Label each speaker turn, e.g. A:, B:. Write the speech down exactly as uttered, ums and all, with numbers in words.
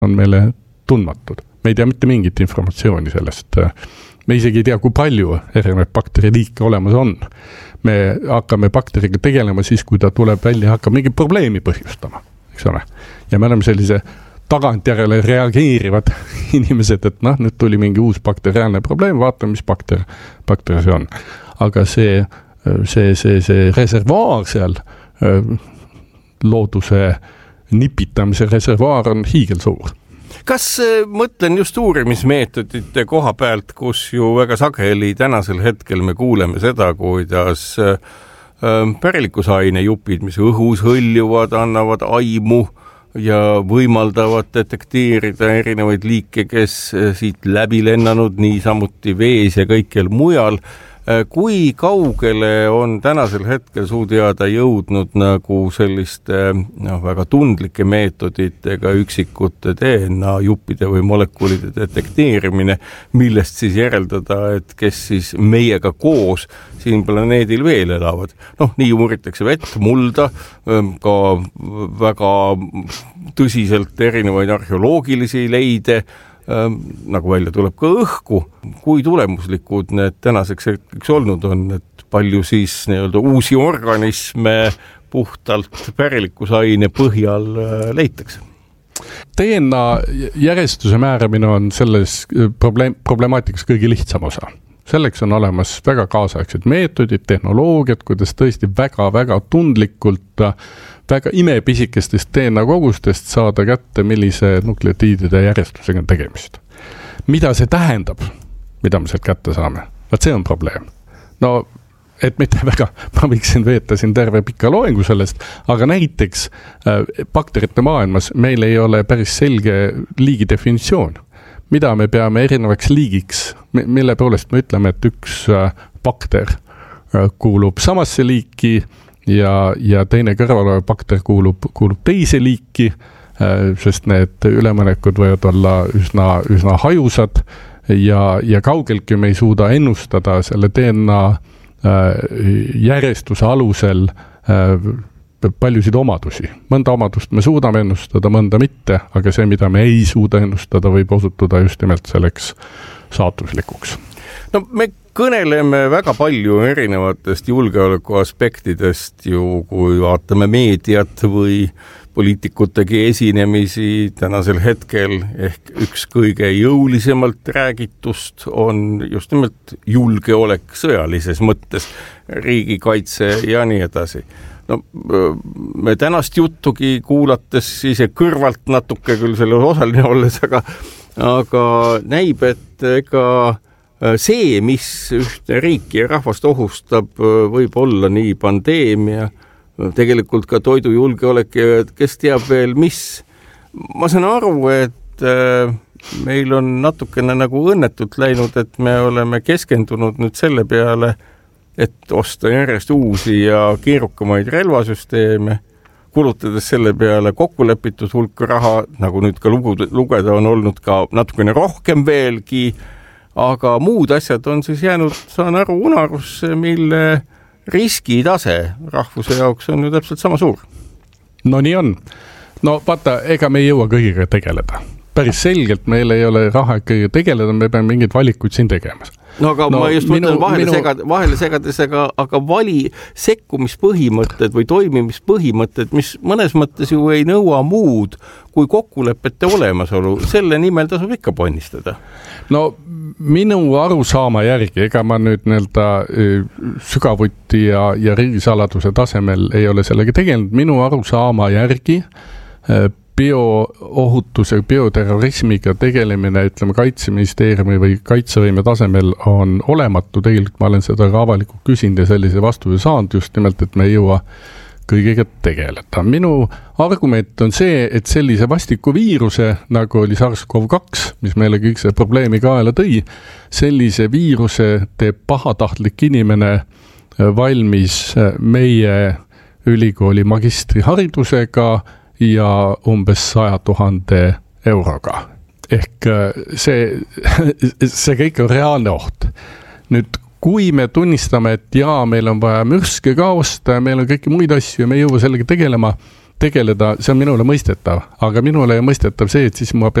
A: on meile tundmatud. Me ei tea mitte mingit informatsiooni sellest. Me isegi ei tea, kui palju erinevaid bakteriliike olemas on. Me hakkame bakteriga tegelema siis, kui ta tuleb välja, hakkab mingi probleemi põhjustama. Eks ole? Ja me oleme sellise tagantjärele reageerivad inimesed, et noh, nüüd tuli mingi uus bakteriaalne probleem, vaatame, mis bakter, bakter see on. Aga see, see, see, see reservaar seal, looduse nipitamise reservaar on hiigelsuur.
B: Kas mõtlen just uurimismeetodite koha pealt, kus ju väga sageli tänasel hetkel me kuuleme seda, kuidas pärilikkusaine jupid, mis õhus hõljuvad, annavad aimu ja võimaldavad detekteerida erinevaid liike, kes siit läbi lennanud, nii samuti vees ja kõikjal mujal. Kui kaugele on tänasel hetkel suu teada jõudnud nagu selliste no, väga tundlike meetoditega üksikute D N A juppide või molekulide detekteerimine, millest siis järeldada, et kes siis meiega koos siin planeedil veel elavad. Noh, nii uuritakse vett, mulda, ka väga tõsiselt erinevaid arheoloogilisi leide, nagu välja tuleb ka õhku, kui tulemuslikud need tänaseks hetkeks olnud on, et palju siis nii-öelda uusi organisme puhtalt pärilikkusaine põhjal leitakse.
A: D N A järjestuse määramine on selles probleem, problemaatikas kõige lihtsam osa. Selleks on olemas väga kaasaegsed meetodid, tehnoloogiad, kuidas tõesti väga-väga tundlikult väga imepisikestest D N A kogustest saada kätte, millise nukleotiidide järjestusega on tegemist. Mida see tähendab, mida me sealt kätte saame? Vaat see on probleem. No, et mitte väga, ma võiksin veeta siin terve pika loengu sellest, aga näiteks äh, bakterite maailmas meil ei ole päris selge liigi definitsioon. Mida me peame erinevaks liigiks, mille poolest me ütleme, et üks äh, bakter äh, kuulub samasse liiki, ja, ja teine kõrvaloleva bakter kuulub, kuulub teise liiki, sest need ülemõnekud võivad olla üsna, üsna hajusad ja, ja kaugeltki me ei suuda ennustada selle D N A järjestuse alusel paljusid omadusi. Mõnda omadust me suudame ennustada, mõnda mitte, aga see, mida me ei suuda ennustada, võib osutuda just nimelt selleks saatuslikuks.
B: No me kõneleme väga palju erinevatest julgeoleku aspektidest ju, kui vaatame meediat või poliitikutegi esinemisi tänasel hetkel, ehk üks kõige jõulisemalt räägitust on just nimelt julgeolek sõjalises mõttes, riigikaitse ja nii edasi. No, me tänast juttugi kuulates ise kõrvalt natuke küll selle osaline olles, aga, aga näib, et ega see, mis ühte riiki ja rahvast ohustab, võib olla nii pandeemia, tegelikult ka toidujulgeolek ja kes teab veel mis. Ma saan aru, et meil on natukene nagu õnnetult läinud, et me oleme keskendunud nüüd selle peale, et osta järjest uusi ja keerukamaid relvasüsteeme, kulutades selle peale kokkulepitud hulka raha, nagu nüüd ka lugeda on olnud ka natukene rohkem veelgi, aga muud asjad on siis jäänud, saan aru, unarusse, mille riskitase rahvuse jaoks on ju täpselt sama suur.
A: No nii on. No vaata, ega me ei jõua kõigiga tegeleda. Päris selgelt meil ei ole raha kõigiga tegeleda, me peame mingeid valikuid siin tegemas.
B: No aga no, ma just minu, mõtlen vahele, minu... segad, vahele segades, aga, aga vali sekkumispõhimõtted või toimimispõhimõtted, mis mõnes mõttes ju ei nõua muud kui kokkulepete olemasolu, selle nimel tasub ikka ponnistada.
A: No minu arusaama järgi, ega ma nüüd nii-öelda sügavuti ja, ja riigisaladuse tasemel ei ole sellega tegelenud, minu arusaama järgi bioohutuse, bioterrorismiga tegelemine, ütleme, Kaitseministeeriumi või kaitsevõime tasemel on olematu. Tegelikult ma olen seda ka avalikult küsinud ja sellise vastuse saanud just nimelt, et me ei jõua kõigega tegeleda. Minu argument on see, et sellise vastiku viiruse, nagu oli SARS-CoV kaks, mis meile kõik see probleemi kaela tõi, sellise viiruse teeb pahatahtlik inimene valmis meie ülikooli magistriharidusega ja umbes saja tuhande euroga. Ehk see, see kõik on reaalne oht. Nüüd, kui me tunnistame, et jaa, meil on vaja mürske ka osta ja meil on kõiki muid asju ja me ei jõua sellega tegelema, tegeleda, see on minule mõistetav, aga minule ei mõistetav see, et siis ma